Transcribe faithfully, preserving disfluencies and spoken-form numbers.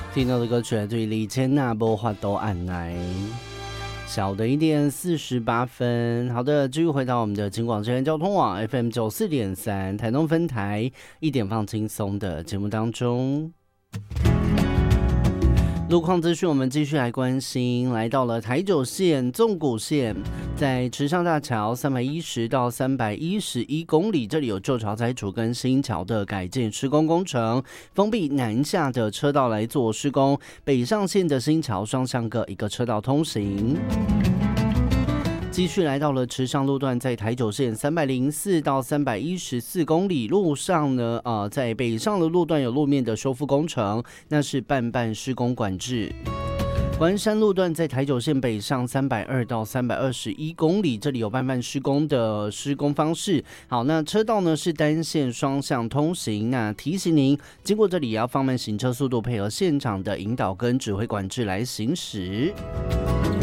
听到的歌曲来自于李千娜《无法度按捺》，小的一点四十八分。好的，继续回到我们的金广之声交通网 F M 九四点三台东分台一点放轻松的节目当中。路况资讯，我们继续来关心，来到了台九线纵谷线，在池上大桥三百一十到三百一十一公里，这里有旧桥拆除跟新桥的改建施工工程，封闭南下的车道来做施工，北上线的新桥双向各一个车道通行。继续来到了池上路段，在台九线三百零四到三百一十四公里路上呢，呃，在北上的路段有路面的修复工程，那是半半施工管制。关山路段在台九线北上三百二到三百二十一公里，这里有半半施工的施工方式。好，那车道呢是单线双向通行，那提醒您经过这里也要放慢行车速度，配合现场的引导跟指挥管制来行驶。